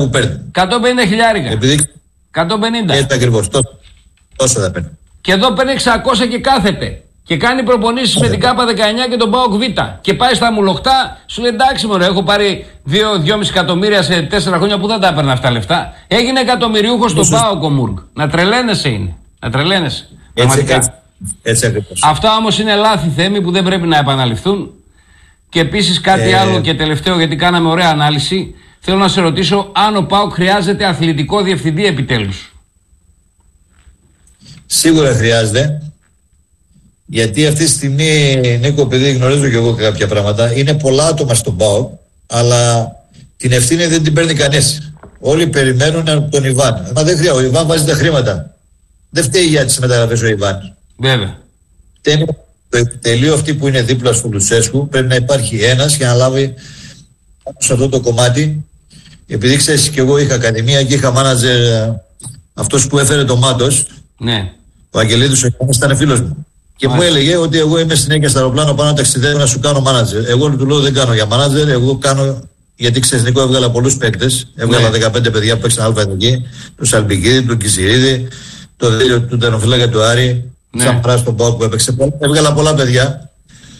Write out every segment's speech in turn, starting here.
που παίρνει. 150 χιλιάρικα. Επειδή 150. Έτσι ακριβώς. Τόσο θα παίρνει. Και εδώ παίρνει 600 και κάθεται. Και κάνει προπονήσεις με την ΚΑΠΑ 19 και τον ΠΑΟΚ Β. Και πάει στα μουλοχτά, σου λέει εντάξει μωρέ, έχω πάρει 2-2,5 εκατομμύρια σε 4 χρόνια που δεν τα έπαιρνα αυτά λεφτά. Έγινε εκατομμυριούχος στον ΠΑΟΚ ο Μουργκ. Να τρελαίνεσαι είναι. Να τρελαίνεσαι. Έτσι ακριβώς. Αυτά όμως είναι λάθη, Θέμη, που δεν πρέπει να επαναληφθούν. Και επίσης κάτι άλλο και τελευταίο, γιατί κάναμε ωραία ανάλυση. Θέλω να σε ρωτήσω αν ο ΠΑΟΚ χρειάζεται αθλητικό διευθυντή επιτέλους. Σίγουρα χρειάζεται. Γιατί αυτή τη στιγμή, Νίκο, επειδή γνωρίζω και εγώ κάποια πράγματα, είναι πολλά άτομα στον ΠΑΟΚ, αλλά την ευθύνη δεν την παίρνει κανείς. Όλοι περιμένουν από τον Ιβάν. Μα δεν χρειάζεται. Ο Ιβάν βάζει τα χρήματα. Δεν φταίει για τις μεταγραφές ο Ιβάν. Βέβαια. Το επιτελείο αυτή που είναι δίπλα στο Λουτσέσκου πρέπει να υπάρχει ένας για να λάβει σε αυτό το κομμάτι. Επειδή ξέρεις και εγώ είχα ακαδημία και είχα μάνατζερ, αυτός που έφερε το Μάτος, ναι. Ο Αγγελίδης ο Ιβάνης ήταν φίλος μου. Και μου έλεγε ότι εγώ είμαι συνέχεια στο αεροπλάνο, πάνω να ταξιδεύω να σου κάνω μάνατζερ. Εγώ του λέω δεν κάνω για μάνατζερ, εγώ κάνω. Γιατί ξέρεις, Νικό, έβγαλα πολλούς παίκτες. Έβγαλα 15 παιδιά που παίξαν αλφα εθνική. Του Σαλμπικίδη, του Κισιρίδη, το Δέλιο του Τερνοφυλάκα του Άρη, σαν Πράσ στον ΠΑΟΚ που έπαιξε. Έβγαλα πολλά παιδιά.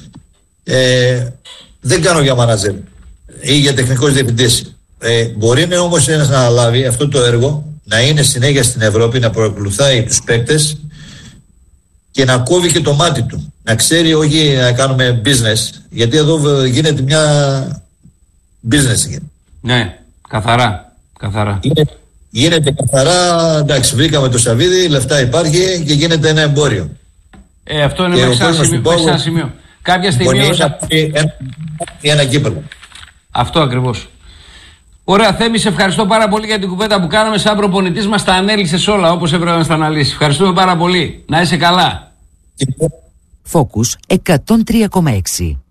Δεν κάνω για μάνατζερ ή για τεχνικός διευθυντής. Μπορεί όμως ένας να αναλάβει αυτό το έργο, να είναι συνέχεια στην Ευρώπη, να προακολουθάει τους παίκτες και να κόβει και το μάτι του. Να ξέρει, όχι να κάνουμε business, γιατί εδώ γίνεται μια business. Ναι, καθαρά. Γίνεται καθαρά, εντάξει, βρήκαμε το Σαββίδι, λεφτά υπάρχει και γίνεται ένα εμπόριο. Αυτό είναι μέχρι ένα σημείο. Κάποια στιγμή ένα κύπελο. Αυτό ακριβώς. Ωραία, Θέμη, σε ευχαριστώ πάρα πολύ για την κουβέντα που κάναμε. Σαν προπονητής μας τα ανέλυσες όλα όπως έπρεπε να στα αναλύσεις. Ευχαριστούμε πάρα πολύ. Να είσαι καλά. Focus 103,6.